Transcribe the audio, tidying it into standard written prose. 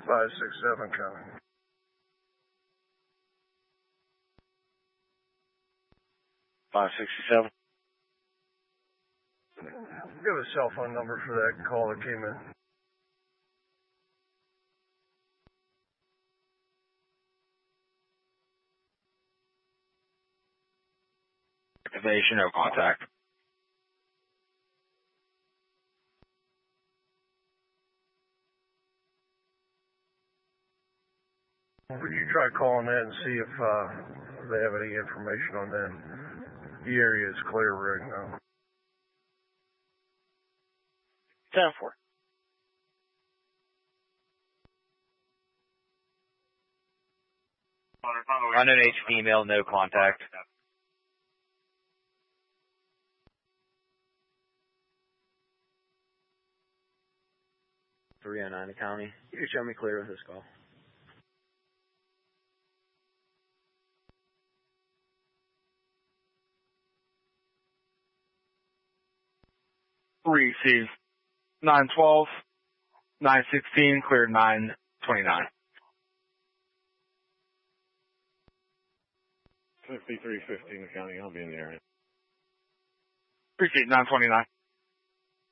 567 coming. Give a cell phone number for that call that came in. Activation, no contact. Would you try calling that and see if they have any information on that? The area is clear right now. 10-4. Unknown female, no contact. .309 County. You can show me clear with this call. Receive 912, 916, cleared 929. 5315 County, I'll be in the area. Appreciate 929.